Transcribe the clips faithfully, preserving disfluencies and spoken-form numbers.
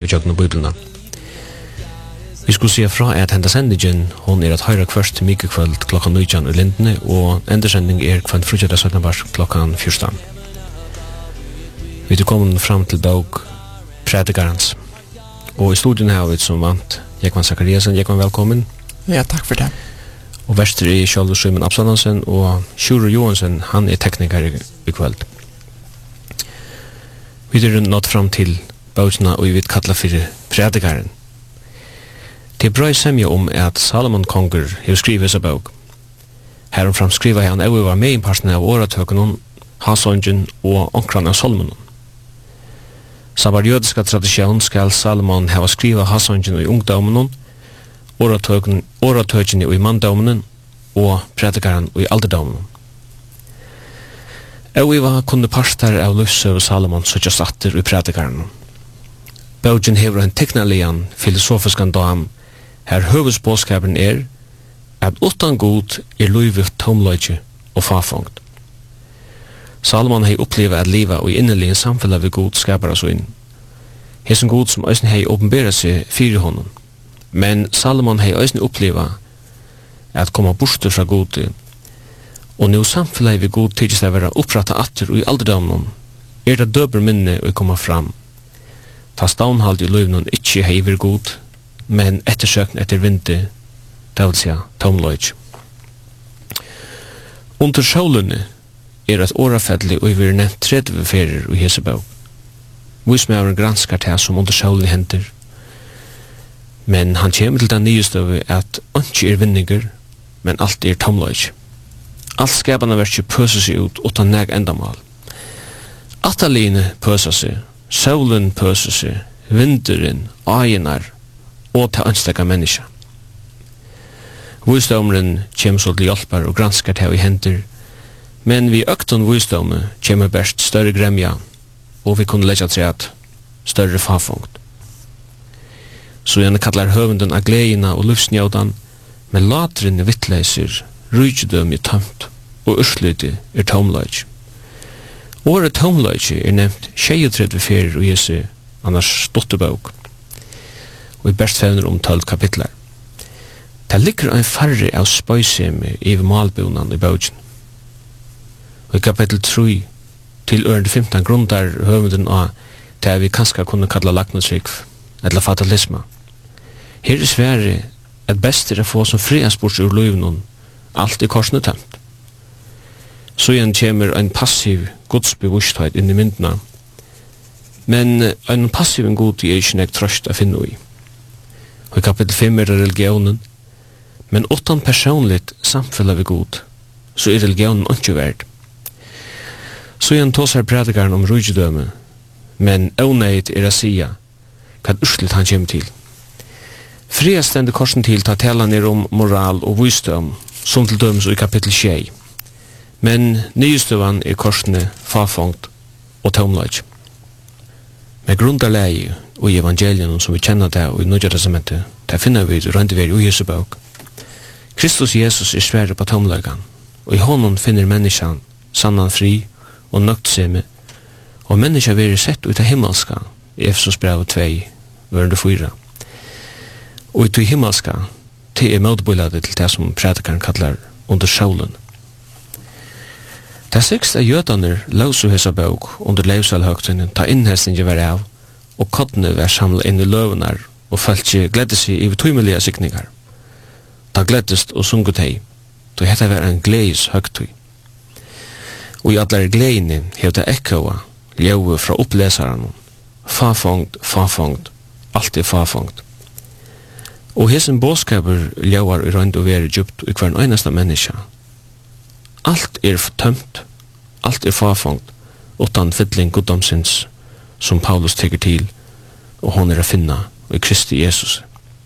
jøgna Bibelna. Vi skulle se fra at henda sendingen, hon er at høyra kvørst til mykje kvöld klokkan nitjan i Lindene, og endersending er kvöld frutjada syttende mars klokkan fjorton. Vi er kommet fram til bok Predikarens. Og i studien har vi som vant Jekvan Zakariasen. Jekvan, velkommen. Ja, takk for det. Og verster er Kjoldur Søymen Absalonsen, og Sjuro Johansen, han er tekniker i, i kvöld. Vi er nått fram til bøkene, og vi vil kalla for Predikaren. Det er bra semja om at Salomon Konger har skrivet seg bøk. Heromfram skriver han også var med i parten av åretøkene, Hasongen og onkran av Solomon. Sabar jødiska tradisjon skal Salomon hava skriva Hasongen i ungdommen, åretøkene i manndommen og predikaren i alderdommen. Og vi var kunne parter av løsøv Salomon søkja satter i predikaren. Bøgen hever en teknalian filosofiskan dam her høvesbåskapen er at utan god er løyvet tomløyge og fafongt. Salomon hei oppleva at liva og innerlige samfella ved god skapar oss inn. Hesen god som òsne hei åpenbera seg fyre honom. Men Salomon hei òsne oppleva at koma borster fra god, og nu samfella ved god tidsis å være oppratta atter og i alderdommen er det døber minne å komme fram. Ta stavnhald i løyvnen ikkje hei vir god, men ettersøkn etter vinde, det vil sija tomløyge. Under sjålene er et årafedli og vi er nevnt tredje ferier i Hesebau. Vismævren granskar til som under sjålen henter, men han kommer til den nye støve at ikke er vinninger, men alt er tomløyge. Alt skapene verkje pøser seg ut utan neg endamal. Ataline pøser seg, sjålen pøser seg, vinderen, agenar og til anstekka menneska. Visdomren kommer så til hjelpar og granskar til i henter, men vi økton visdomme kommer best større gremja, og vi kunne leggja træt større fafongt. Så gjerne kallar høvenden av gleina og livsnjaudan, men latrin vittleiser, rydgjødøm er tømt, og urslyti er tomløyge. Året tomløyge er nevnt tjejutredve ferier og Jesu annars stottebøk, og i best fevner om tolv kapitlar. Det ligger ein farre av spøysemi i malbunan i bøkjen. Og i kapittel tre til ørende femten grundar høvenden av det vi kanskje kunne kalla lagnadsrikv, eller fatalisma. Her er svære at best er å få som friaspors ur løyvnen, alt i korsene tømt. Så igjen kommer en passiv godsbevustheit inn i myndena, men en passiv en god er ikke nek trøst å finne i. Og i kapittel fem er religionen, men utan personligt samfella vi god, så er religionen ikke verd. Så igjen tåsar predikaren om rujidøme, men åneit er å sia hva urslit han kommer til. Fria stender korsen til ta tala ned om moral og visdom, som til dømes i kapittel tjei. Men nyestøvan er korsene fafongt og tomløyge. Med grunderleie og i evangelien som vi kjenner det og i Nødja testamentet, der finner vi rundt vi i Jesu bok. Kristus Jesus er svære på tomløygan, og i honom finner menneskan sannan fri og nøgtseme, og menneska vil sett ut av himmelska, i Efesos brev to, verende fyra. Og ut av himmelska, det er møteboladet til det som predikaren kallar under sjålen. Det seks av jødaner løs og hesa bøk under leivsalhøgtinen ta innhelsningen var av, og koddene var samlet inn i løvenar, og følte gledde seg i tøymelige sikningar. Da gleddest og sunget hei, da hette var en gleis høgtøy. Og i allar gleini hef det ekkoa, ljøve fra opplesaren, fafongt, fafongt, alt er fafongt. Og hesen båskaper ljøvar i røynd og veri djupt i hver einasta menneska. Alt er tømt, alt er fafongt, utan fytling goddomsins, som Paulus teker til, og hon er a finna i Kristi Jesus.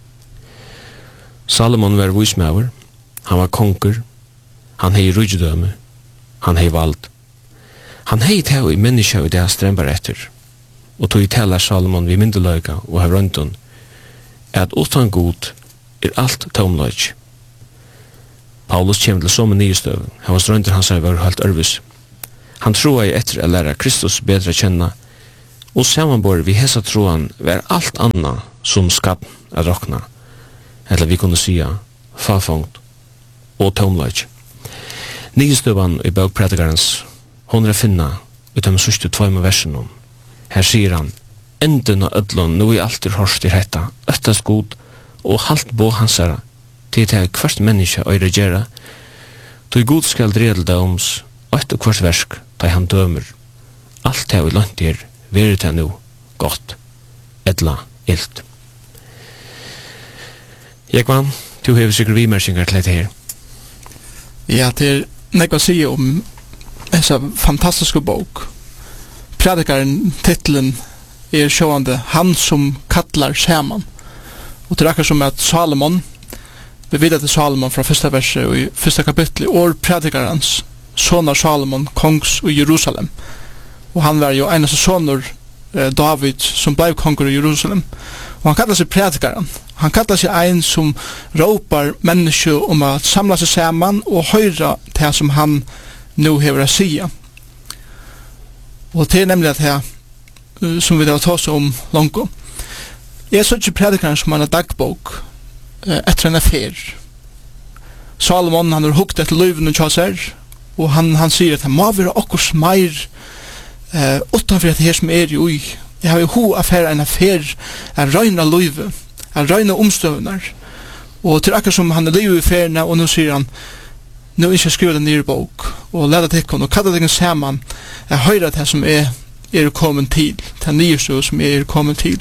Salomon var vismauer, han var konger, han hei rujidøme, han hei vald. Han hei tau i menneska i det strembar etter, og tog i talar Salomon vi myndeløyga og har røntun, at utan god er alt tomløyg. Paulus kjem til som en nye støv, han var strønter hans var helt ørvis. Han troa i etter å lære Kristus bedre kjenne, Og samanbor vi hesa troan var alt anna som skatt at rokna, eller vi kunne sia fafongt og tomløg. Nygestøvan i bøkpredikarens hon er finna utom sørste tveim versen om. Her sier han, enden og ødlån nu i alt er horst i retta, øttas god, og halt bo hansara, til til hvert menneske øyre gjerra, tog god skal dredel døms, øtt og hvert versk, da han dømer. Alt det vi langt her, veri det nu godt, edla ilt. Jekvann, du hever sikkert vimersingar til dette her. Ja, det er nekva å si om essa fantastiska bok. Predikaren, titlen er sjående Han som kallar saman. Og det er akkurat som at Salomon, vi vet at det er Salomon fra første verset og i første kapittel, og predikarens sonar Salomon, kongs i Jerusalem. Og han var jo eneste sonar eh, David som blev konger i Jerusalem. Og han kallar seg predikaren. Han kallar seg ein som råpar menneske om at samla seg saman og høyra det som han nu hever å sia. Og det er nemlig at det uh, som vi har tatt om langt. Jeg så ikke predikaren som han er dagbok uh, etter en affær. Salomon han har hukt etter løyven og tjasser, og han, han sier at han må være okkurs meir uh, utanfor at det her som er i ui. Jeg har jo ho affær en affær er røyna løyve, er røyna omstøvner. Og til akkurat som han er liv i ferne, og nå sier han nu er ikke skrivet en ny bok og leda tikkun og kalla tikkun saman er høyra det som er, er kommet til det nye stå som er kommet til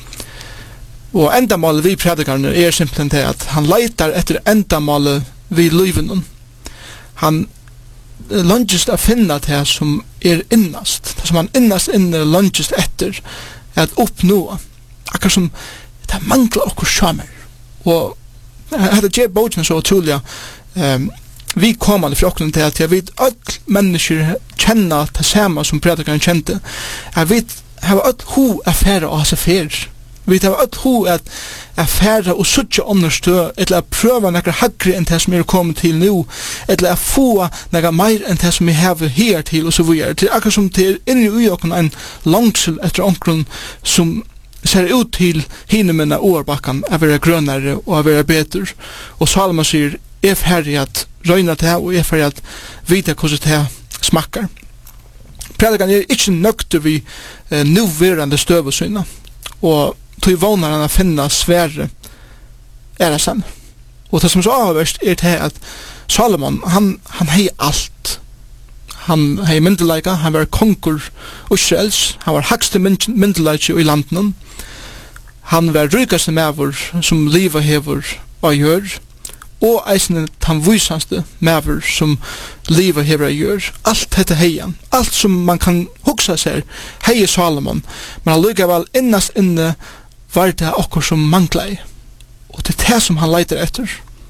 og endamålet vi predikarne er simpelthen det at han leitar etter endamålet vi liven han lungest å finne det som er innast det som han innast inne lungest etter at oppnå akkurat som det mangler okkur sjamer og hadde gjør bogen så utrolig um, vi kommer fra åkken til at jeg vet at mennesker kjenner det samme som predikeren kjente. Jeg vet at at hun er færre og har seg færre. Vi vet at hun er færre og suttje understø, eller å prøve noe høyre enn det som er kommet til nå, eller å få noe mer enn det som vi har her til, og så videre. Det er akkurat som det er inni i åkken en langsel etter åkken som ser ut til hinemene årbakken å være grønnere og å være bedre. Og Salomon sier, er ferdig at røyna det og er ferdig at vite hvordan det smakkar. Predikeren er ikke nøkter vi eh, nuverande støvesynna og tog vånar han å finne svære æresan. Og det som så avverst er det at Salomon, han, han hei alt. Han hei myndelaika, han var konkur Israels, han var hakste myndelaika i landen. Han var rykaste mevor som livet hever og gjør. Og eisne tan vysanste mever som livet hever gjør. Alt dette heian. Alt som man kan hugsa seg hei Salomon. Men allikevel innast inne var det okkur som manglei. Og det er det som han leiter etter.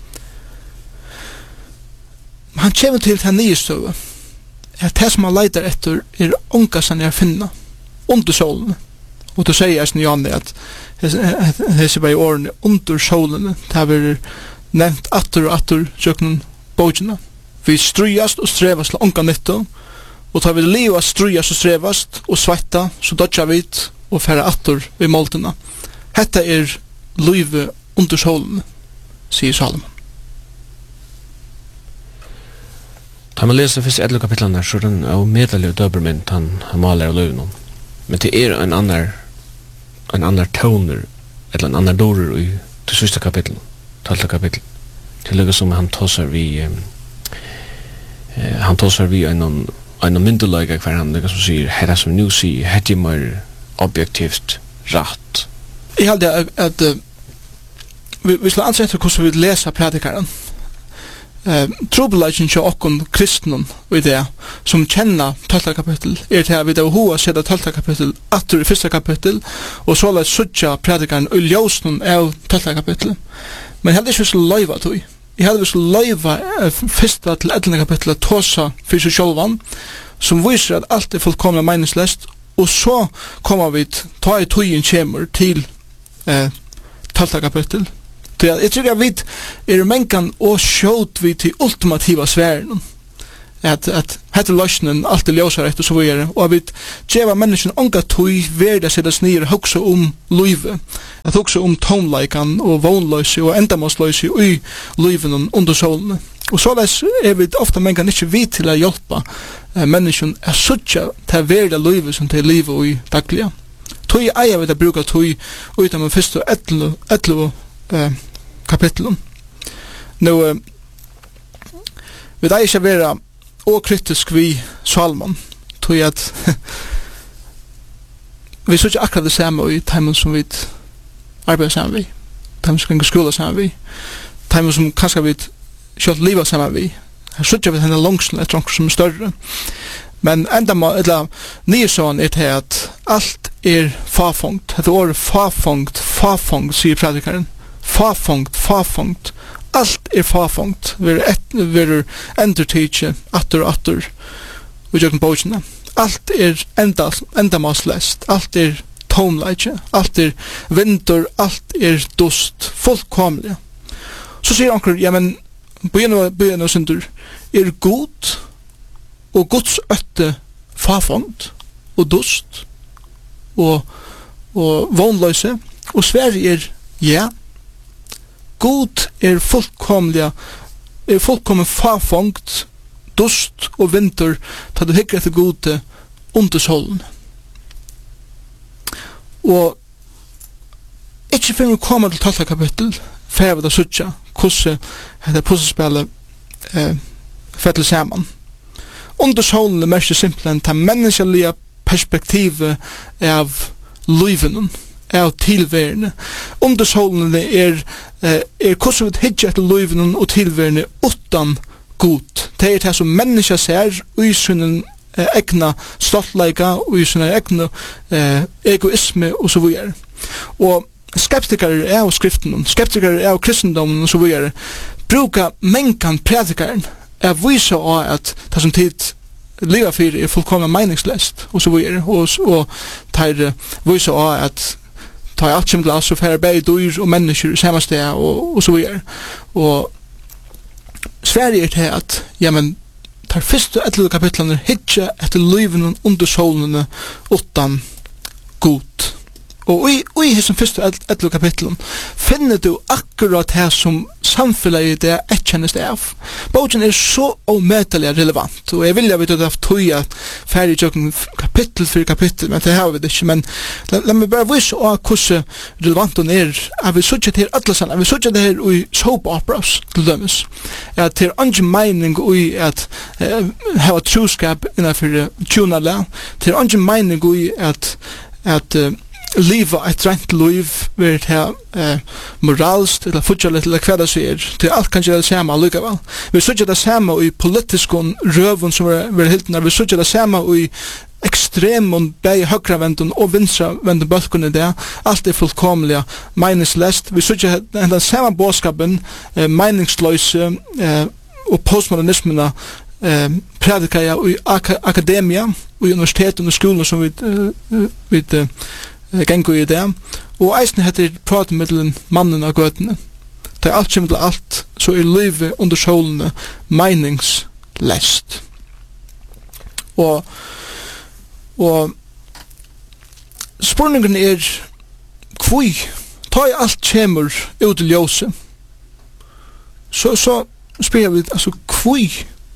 Han kommer til den nye støve. At det som han leiter etter er onka som er finna under solen. Og du sier eisne Janne at det er bare i årene under solen. Det er nevnt atter og atter søknen bøkene. Vi strøyast og strevast til onka nytta, og tar vi livet strøyast og strevast og svetta, så dodja vi og færa atter ved måltene. Hetta er livet under solen, sier Salomon. Da man leser først edle kapitlene, så er den av medelig og døbermynd han maler av livet. Men det er en annar en annar toner, eller en annar dorer i det siste kapitlet. tolvte kapittel. Til det som han tåsar vi um, uh, han tåsar vi en en myndelaga hver han det som sier her som nu sier hette mer objektivt rætt. Jeg halde at, at uh, vi, vi skal ansette hvordan vi leser predikaren. Uh, Trobelagen til okkon kristnen og det som kjenner tolvte kapittel er til at vi da hoa sida tolvte kapittel atter i første kapittel og så la suttja predikaren og ljósnen av tolvte kapittel. Men heldig ikke vi skulle løyva tog. Jeg heldig vi skulle løyva fyrsta til ellevte kapittel tåsa fyrir seg sjálvan som viser at alt er fullkomna meningslest og så kommer vi ta i togjen kjemur til eh, tolvte kapittel. Jeg tror jeg vet er mengan og sjåt vi til ultimativa sværen at, at hette løsnen alltid løser etter så videre, og vi gjør mennesken ånga tøy verda seg det snir hoksa om løyve, at hoksa om tomleikan og vognløse og endamålsløse i løyven under solene. Og så er vi ofta mengan ikke vidt til å hjelpe eh, mennesken er suttja til verda løyve som til livet i dagliga. Tøy eier vi det bruker tøy utan med første etter eh, kapitlen. Nå, eh, vi da ikke være og kritisk vi Salmon, tog at vi så ikke akkurat det samme i timen som vi arbeider sammen vi, timen som kan skola sammen vi, timen som kanskje vi kjølt livet sammen vi. Her så ikke vi henne langslen etter noe som er større. Men enda må, eller nye sånn er til at alt er fafongt. Dette året fafongt, fafongt, sier predikaren. Fafongt, fafongt. Alt er fafongt. Vi er endertidje, atter og atter, og gjør den bøkene. Alt er enda, endamannslest. Alt er tomleitje. Alt er vinter. Alt er dust. Fullkomlig. Så sier anker, ja, men begynner og synder, er god, og Guds øtte fafongt, og dust, og, og vognløse, og Sverige er ja. God er fullkomlig, er fullkommen fafongt, dust og vinter, ta du hikker etter gode under solen. Og ikke før vi kommer til tolvte kapittel, før vi da suttja, hvordan dette pussespillet eh, fettler sammen. Under solen er mest simpelthen ta menneskelige perspektivet av liven, av tilværende. Under solen er, er hvordan vi hittar etter liven og tilværende utan god. Det er det som mennesker ser i sin eh, egna stoltleika og i sin egna eh, egoisme og så videre. Og skeptikere er av skriften, skeptikere er av kristendommen og så videre, bruker mengan predikaren er vise av at det som tid liva fyrir er fullkomna meningsløst og så videre, og, og tar vise av at tar alt som glass og færre begge dyr og mennesker i samme sted og, og så videre. Og Sverige er til at, ja, men tar første etter kapitlene hitja etter liven under solene utan god. Og i, i hesson første etter kapitlen finner du akkurat det som samfunnet det etkjennes det av. Bogen er så omøtelig relevant, og jeg vil jo vite at tog at ferdig tjokken kapittel for kapittel, men det har vi det ikke, men la, la meg bare vise av hvordan relevant den er, at vi sørger til alle sammen, at vi sørger det her i soap operas, til dømes, at det er ikke mening i at eh, ha troskap innenfor tjonale, det er ikke mening i at at uh, liva et rent liv ved her eh, moralst eller futsalit eller hva det sier til alt kan gjøre det samme allikevel. Vi sørger det samme i politiske røven som er hiltene, vi sørger det samme i ekstremen bei høyravenden og vinstravenden bølgene der, alt er fullkomlig meningsløst. Vi sørger den samme bådskapen, eh, meningsløse eh, og postmodernismene eh, predikar jeg i ak akademia, i universiteten og skolen som vi, uh, vi uh, gengur i det, og eisen heter pratemiddelen mannen av gøtene. Det er alt som til alt, så er livet under solene meningsløst. Og, og spurningen er kvui, ta i alt kjemur ut i ljøse, så, så spør vi, altså kvui,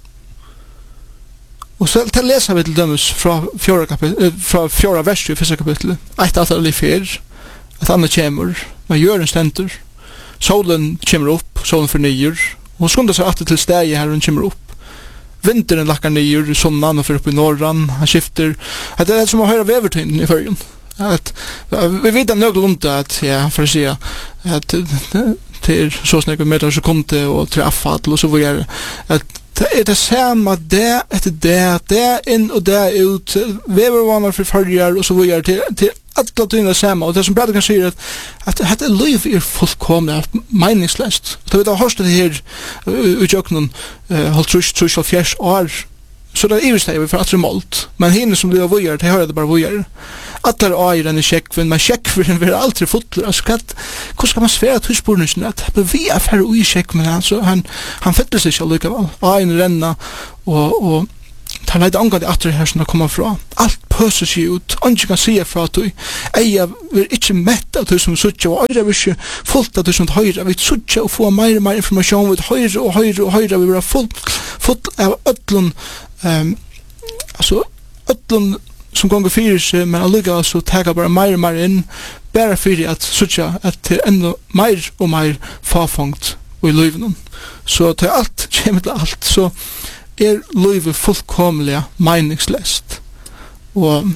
og så til leser vi til dømes fra fjorda, kapittel, fra fjorda vers i første kapittelet. Eit at det er fyr, at andre kommer, men gjør en stenter. Solen kommer opp, solen fornyer, og skunder seg at det til steg her hun kommer opp. Vinteren lakker nyer, sonnen og fyrir opp i norran, han skifter. Det er det som å høre vevertøyden i førgen. At, vi vet det nøglunde at, ja, for å si, at til så snakker vi meter sekunde og til affall og så videre, at det er det samme, det etter det, det inn og det ut, vevervaner for farger og så videre, til, til alle tøyene det samme, og det som Bradley kan si er at, at dette liv er fullkomlig meningsløst. Da vi da hørste det her utjøkken, holdt trus, trus og fjers år så det är ju stäv för att det målt. Men hinner som det var det hör det bara var. Allar åren i checkvin, men checkvin vill alltid fotla. Alltså kat, hur ska man svära tuschburnisen att vi är för i checkvin alltså han han fetter sig själv lika väl. Renna och och tar lite angående att det här som kommer från. Allt pöser sig ut. Anke kan se fra at du eier vil ikke mette at du som suttje og øyre vil ikke fullt at du som høyre vil suttje og få mer og mer informasjon vil høyre og høyre og høyre vil være fullt fullt av ødlun um, altså ødlun som gonger fyrir seg men alluga så tega bare mer og mer inn bare fyrir at suttje at det er enda mer og mer fafungt i livet så til alt kommer til alt så er livet fullkomlig meningsløst. Og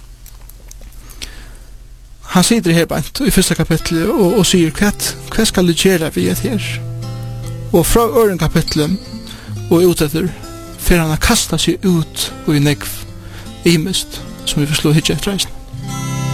han sitter her bant i første kapitlet og, og sier hva, hva skal du gjøre vi et her? Og fra øren kapitlet og ut etter for han har kastet seg ut og i negv imest som vi får slå hitje etter reisen.